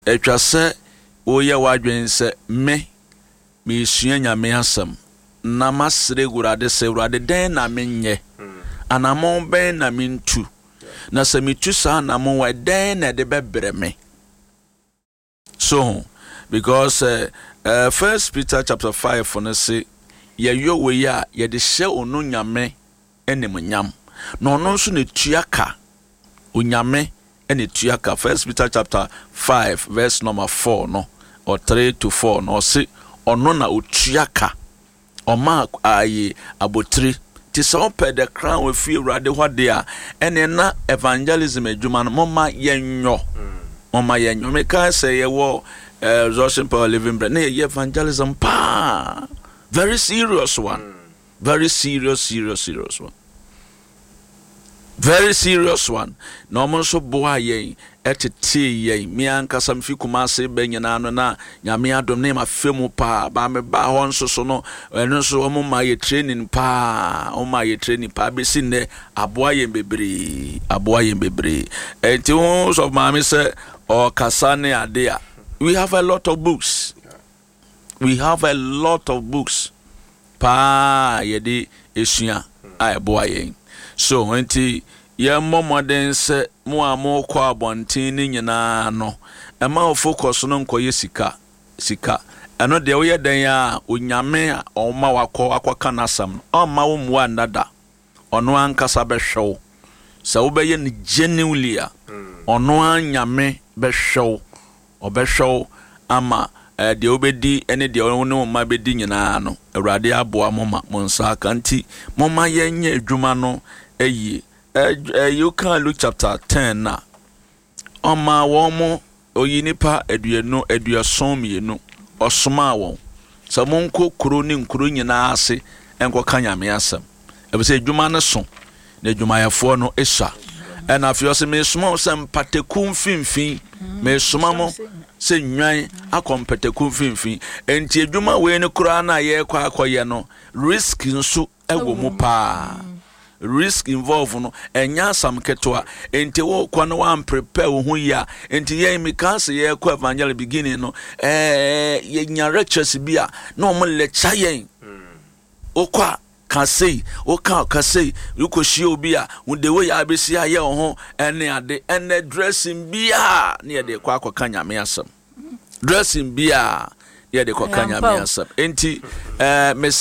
etwa se oye wadwen se me sua nyame asem na masre Awurade se Awurade den na menye anamon ben na mintu na se mitu sa anamon wa den na de bebre me. So because 1 Peter chapter 5 for na say ye yo we ya ye de hye onu nyame enemnyam no no nso ne tuaka onyame ene tuaka. 1 Peter chapter 5 verse number 4 no or 3 to 4 no say ono na otuaka oma aye abotri ti so pe the crown we fi Awurade hode a ene na evangelism adwuma no moma yenyo me can say ye wo Russian Power Living Bread na ye evangelism pa very serious one. Very serious one. Very serious one. No man so boa ye etete ye me ankasa mfi Kumase benyana no na nyame adom ne ma femu pa ba me ba ho nso so no eno so omo ma ye training pa be sinne aboa ye bebre enti won so ma me say o kasane ade a we have a lot of books. Pa yedi esua ai boa ye. So enti ye momoden se mo amo kwa abontin ni nyina no e ma focus no nkoye sika eno de wo ye den ya onyame a o ma wakọ nasam o ma wo mu andada ono ankasa behwew se wo be ye ni genuinely a ono anyame behwew obehwew ama de obedi ene de ono ma bedi nyina no Awurade aboa moma monsa kanti moma yenye adwuma no eyi. You can look chapter 10 na oma womo oyinipa eduason mienu osoma won so monko kuro ni nkuro nyina ase enko kanyame asem ebese adwuma ne so na adwumayefo no esha ena afiose me soma sem pateku mfimfin me soma mo se nwan akompeteku mfimfin enti adwuma we ne kura na ye kwa akoye no risk nso ewo mu pa. Risk involved no enya sam ketwa enti wo kwa no wan prepare wo hu ya enti ye mi kan se ye kwa evangel beginning no ye nya lectures bia no mo lecture yen okwa kan sei o kan sei uko shi obi a unde we ya besi aye ho ene ade ene dressing bia na ye de kwa akwa nyame asem dressing bia ye de kwa nyame asem enti